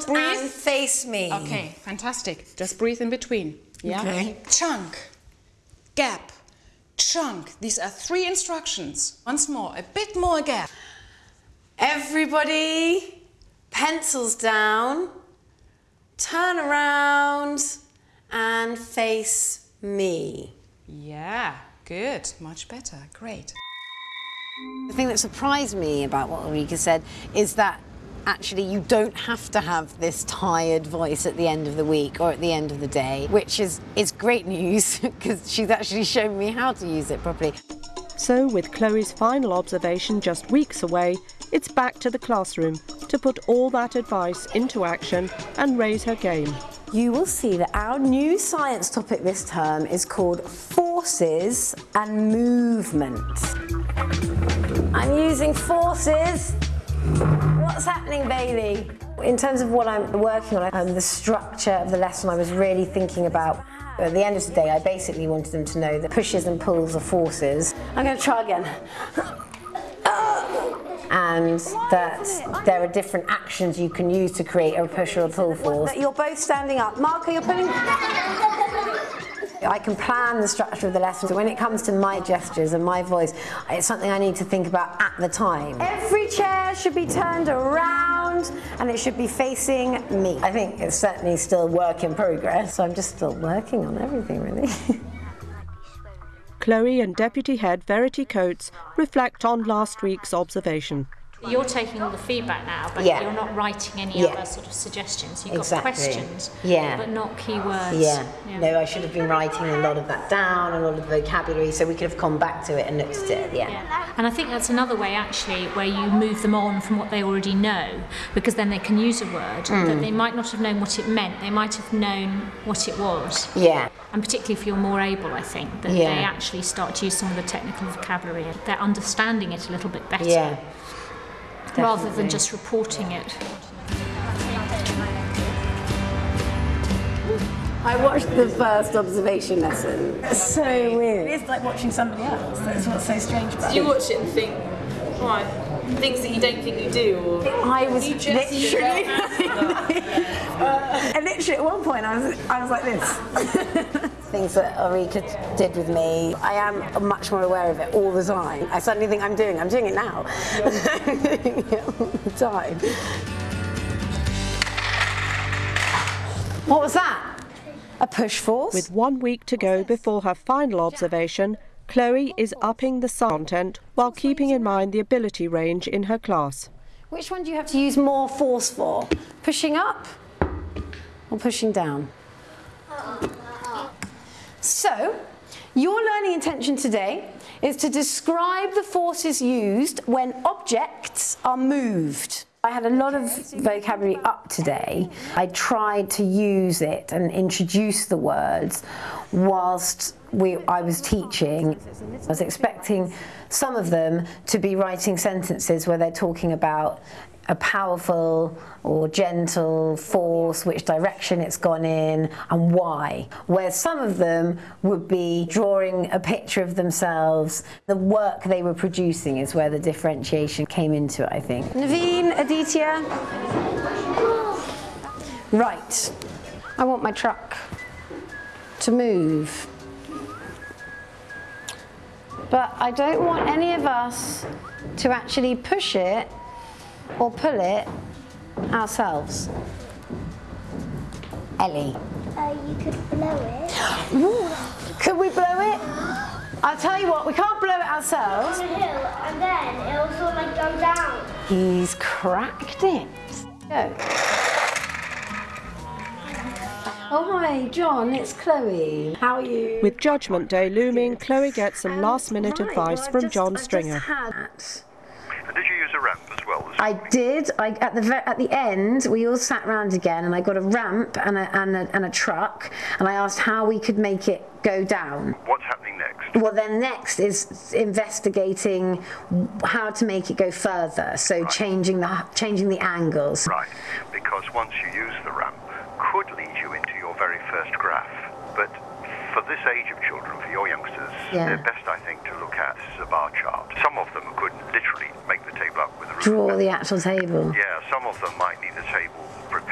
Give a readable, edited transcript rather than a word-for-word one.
front breathe. and face me. Okay, fantastic. Just breathe in between. Yeah. Okay. Chunk, gap, chunk. These are 3 instructions. Once more, a bit more gap. Everybody, pencils down, turn around and face me. Yeah, good. Much better. Great. The thing that surprised me about what Ulrika said is that actually you don't have to have this tired voice at the end of the week or at the end of the day, which is great news because she's actually shown me how to use it properly. So, with Chloe's final observation just weeks away, it's back to the classroom to put all that advice into action and raise her game. You will see that our new science topic this term is called forces and movement. I'm using forces. What's happening, Bailey? In terms of what I'm working on, the structure of the lesson, I was really thinking about. At the end of the day, I basically wanted them to know that pushes and pulls are forces. I'm going to try again. And that there are different actions you can use to create a push or a pull force. You're both standing up. Marco, you're pulling. I can plan the structure of the lesson. So when it comes to my gestures and my voice, it's something I need to think about at the time. Every chair should be turned around and it should be facing me. I think it's certainly still work in progress, so I'm just still working on everything, really. Chloe and Deputy Head Verity Coates reflect on last week's observation. You're taking all the feedback now, but Yeah. you're not writing any other sort of suggestions. You've got questions, but not keywords. Yeah. No, I should have been writing a lot of that down, a lot of the vocabulary, so we could have come back to it and looked at it, And I think that's another way, actually, where you move them on from what they already know, because then they can use a word that they might not have known what it meant. They might have known what it was. Yeah. And particularly if you're more able, I think, that they actually start to use some of the technical vocabulary. They're understanding it a little bit better. Yeah. Rather than just reporting it. I watched the first observation lesson. It's so weird. It's like watching somebody else. That's what's so strange about it. You watch it and think, right, things that you don't think you do, or I was literally, and literally at one point I was like this. Things that Ulrika did with me, I am much more aware of it all the time. I suddenly think I'm doing it now. I'm doing it all the time. What was that? A push force? With 1 week to go before her final observation, Chloe is upping the content while keeping in mind the ability range in her class. Which one do you have to use more force for? Pushing up or pushing down? So, your learning intention today is to describe the forces used when objects are moved. I had a lot of vocabulary up today. I tried to use it and introduce the words whilst I was teaching. I was expecting some of them to be writing sentences where they're talking about a powerful or gentle force, which direction it's gone in and why. Where some of them would be drawing a picture of themselves. The work they were producing is where the differentiation came into it, I think. Naveen, Aditya. Right, I want my truck to move. But I don't want any of us to actually push it or pull it ourselves. Ellie. You could blow it. Could we blow it? I'll tell you what, we can't blow it ourselves. On a hill, and then it'll sort of like go down. He's cracked it. Go. Oh hi, John, it's Chloe. How are you? With Judgment Day looming, Chloe gets some last-minute advice from John Stringer. Did you use a ramp as well? I did. At the end, we all sat round again, and I got a ramp and a truck, and I asked how we could make it go down. What's happening next? Well, then next is investigating how to make it go further. So changing the angles. Right, because once you use the ramp, could lead you into your very first graph. But for this age of children, for your youngsters, the best I think to look at is a bar chart. Some of them could literally make the table up with a ruler. Draw the actual table. Yeah, some of them might need a table